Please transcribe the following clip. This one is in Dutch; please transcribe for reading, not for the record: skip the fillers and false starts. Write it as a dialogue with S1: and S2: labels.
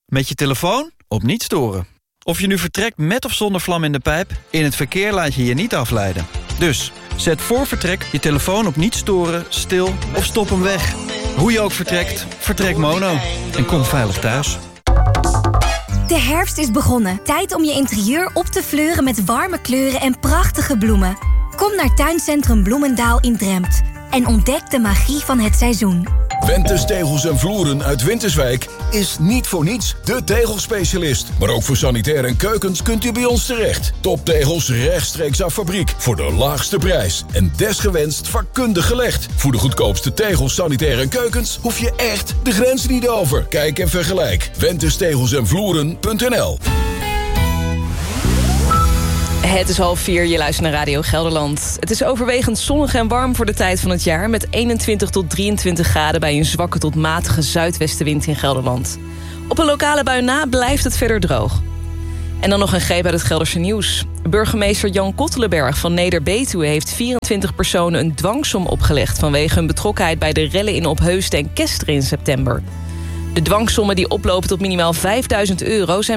S1: Met je telefoon op niet storen. Of je nu vertrekt met of zonder vlam in de pijp, in het verkeer laat je je niet afleiden. Dus, zet voor vertrek je telefoon op niet storen, stil of stop hem weg. Hoe je ook vertrekt, vertrek mono. En kom veilig thuis.
S2: De herfst is begonnen. Tijd om je interieur op te fleuren met warme kleuren en prachtige bloemen. Kom naar Tuincentrum Bloemendaal in Drempt. En ontdek de magie van het seizoen.
S3: Ventes Tegels en Vloeren uit Winterswijk is niet voor niets de tegelspecialist. Maar ook voor sanitair en keukens kunt u bij ons terecht. Toptegels rechtstreeks af fabriek voor de laagste prijs. En desgewenst vakkundig gelegd. Voor de goedkoopste tegels, sanitair en keukens hoef je echt de grens niet over. Kijk en vergelijk. VentesTegelsEnVloeren.nl.
S4: Het is 3:30, je luistert naar Radio Gelderland. Het is overwegend zonnig en warm voor de tijd van het jaar... met 21 tot 23 graden bij een zwakke tot matige zuidwestenwind in Gelderland. Op een lokale bui na blijft het verder droog. En dan nog een greep uit het Gelderse nieuws. Burgemeester Jan Kottelenberg van Neder-Betuwe heeft 24 personen een dwangsom opgelegd... vanwege hun betrokkenheid bij de rellen in Opheusden en Kesteren in september. De dwangsommen die oplopen tot minimaal €5.000 zijn